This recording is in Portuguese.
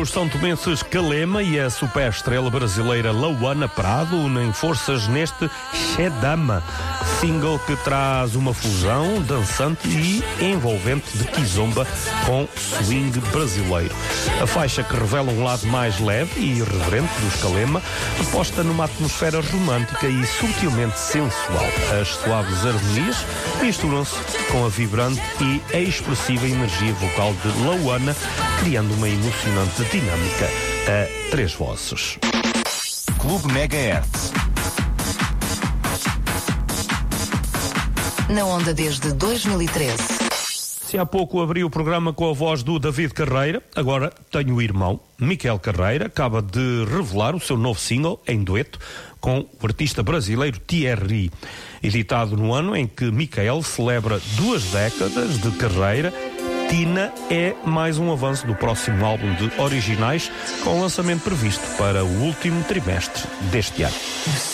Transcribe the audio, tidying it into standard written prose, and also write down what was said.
Os são-tomenses Calema e a superestrela brasileira Lauana Prado unem forças neste Xedama, single que traz uma fusão dançante e envolvente de kizomba com swing brasileiro. A faixa, que revela um lado mais leve e irreverente dos Calema, aposta numa atmosfera romântica e subtilmente sensual. As suaves harmonias misturam-se com a vibrante e expressiva energia vocal de Lauana, criando uma emocionante dinâmica a três vozes. Clube Megahertz. Na onda desde 2013. Se há pouco abri o programa com a voz do David Carreira, agora tenho o irmão, Miquel Carreira, acaba de revelar o seu novo single em dueto com o artista brasileiro Thierry. Editado no ano em que Miquel celebra 2 décadas de carreira, Tina é mais um avanço do próximo álbum de originais, com lançamento previsto para o último trimestre deste ano.